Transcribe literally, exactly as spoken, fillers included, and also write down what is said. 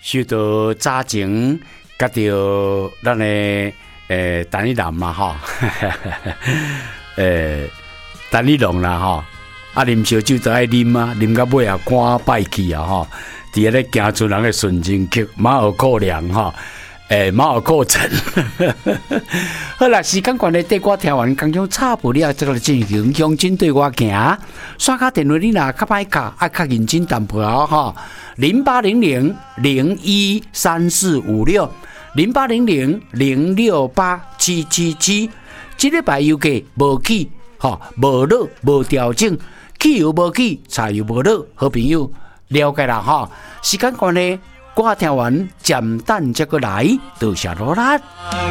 受到早前甲到咱的诶陈立南嘛吼，诶陈立龙啦吼，啊啉烧酒就爱啉啊，啉到尾啊肝败去啊吼，伫咧行出人的顺境曲马尔扣粮吼。诶，马尔过程，好啦，时间关系，带我听完刚刚差不了，这个进行向前对我行。刷卡电话你若较歹卡，爱较认真淡薄仔吼。零八零零零一三四五六，零八零零零六八七七七。这礼拜油价无起，吼，无落，无调整，汽油无起，柴油无落，好朋友了解啦吼。时间关系。我听完，暂等再过来，多谢罗拉。